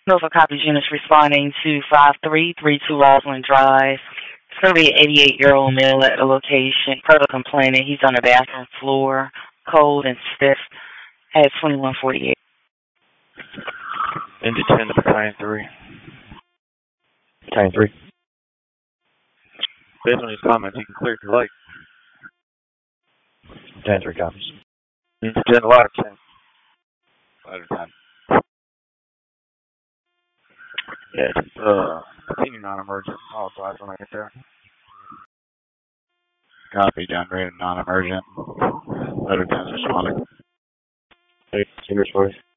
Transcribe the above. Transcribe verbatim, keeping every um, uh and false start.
Norfolk copies units responding to five three three two Roslyn Drive. It's going to be an eighty-eight-year-old male at the location. Per the complainant, he's on the bathroom floor, cold and stiff, at twenty-one forty-eight. Into ten to Battalion three. Battalion three. Based on his comments, he can clear your lake. Battalion three copies. Into ten, ladder ten. Ladder ten. Yeah, just, uh, continue non-emergent. I'll advise when I get there. Copy, downgraded non-emergent. Ladder ten is responding. Hey, team responding.